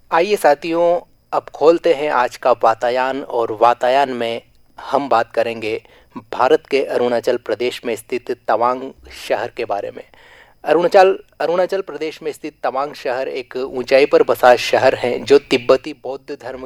आइए साथियों, अब खोलते हैं आज का वातायन। और वातायन में हम बात करेंगे भारत के अरुणाचल प्रदेश में स्थित तवांग शहर के बारे में। अरुणाचल अरुणाचल प्रदेश में स्थित तवांग शहर एक ऊंचाई पर बसा शहर है जो तिब्बती बौद्ध धर्म